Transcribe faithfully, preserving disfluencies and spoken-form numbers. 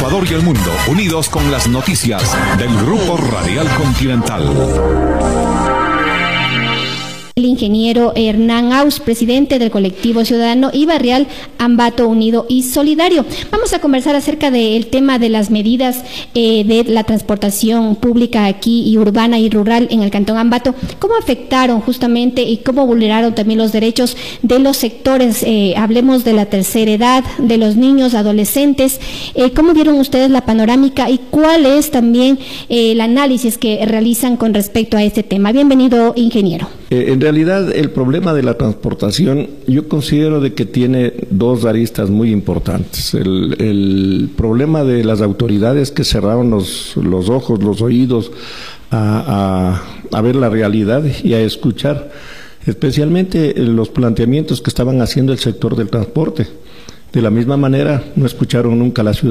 Ecuador y el mundo, unidos con las noticias del Grupo Radial Continental. El ingeniero Hernán Aus, presidente del colectivo ciudadano y barrial Ambato Unido y Solidario. Vamos a conversar acerca del tema de las medidas eh, de la transportación pública aquí y urbana y rural en el Cantón Ambato. ¿Cómo afectaron justamente y cómo vulneraron también los derechos de los sectores? Eh, hablemos de la tercera edad, de los niños, adolescentes. Eh, ¿Cómo vieron ustedes la panorámica y cuál es también eh, el análisis que realizan con respecto a este tema? Bienvenido, ingeniero. Eh, en realidad, el problema de la transportación, yo considero de que tiene dos aristas muy importantes. El, el problema de las autoridades que cerraron los, los ojos, los oídos a, a, a ver la realidad y a escuchar, especialmente los planteamientos que estaban haciendo el sector del transporte. De la misma manera, no escucharon nunca a la ciudad.